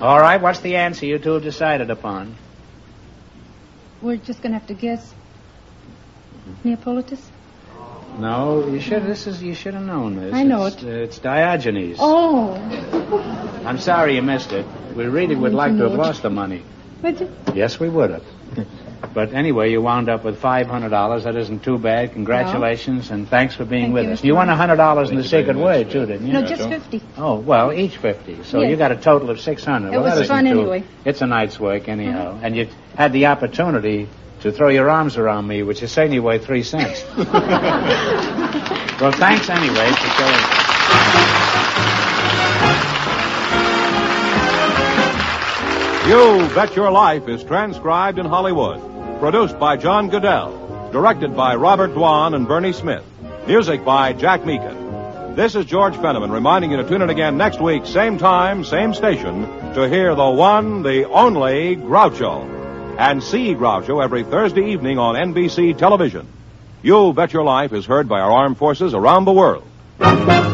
All right, what's the answer you two have decided upon? We're just going to have to guess. Neapolitus? No, you should have known this. I know It's Diogenes. Oh. I'm sorry you missed it. We really would like to have lost the money. Would you? Yes, we would have. But anyway, you wound up with $500. That isn't too bad. Congratulations, and thanks for being with us. You won $100 in the secret word, too, didn't you? No, just 50. Oh, well, each 50. So Yes. you got a total of 600. It was fun anyway. It's a night's work anyhow. And you had the opportunity to throw your arms around me, which is saying you weigh 3 cents. Well, thanks anyway for showing. You Bet Your Life is transcribed in Hollywood. Produced by John Goodell. Directed by Robert Dwan and Bernie Smith. Music by Jack Meakin. This is George Fenneman reminding you to tune in again next week, same time, same station, to hear the one, the only Groucho. And see Groucho every Thursday evening on NBC television. You Bet Your Life is heard by our armed forces around the world.